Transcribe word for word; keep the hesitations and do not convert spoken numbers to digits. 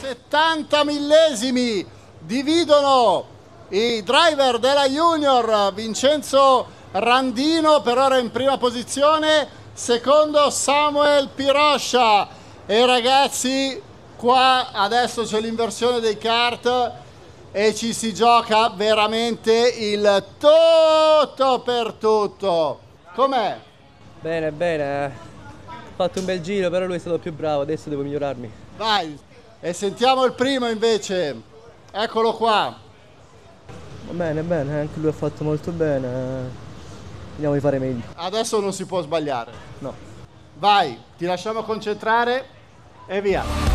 settanta millesimi dividono i driver della Junior. Vincenzo Randino per ora in prima posizione, secondo Samuel Piroscia. E ragazzi, qua adesso c'è l'inversione dei kart e ci si gioca veramente il tutto per tutto. Com'è? Bene, bene. Ho fatto un bel giro, però lui è stato più bravo, adesso devo migliorarmi. Vai, e sentiamo il primo invece. Eccolo qua. Va bene, bene, anche lui ha fatto molto bene. Vediamo di fare meglio. Adesso non si può sbagliare. No. Vai, ti lasciamo concentrare e via.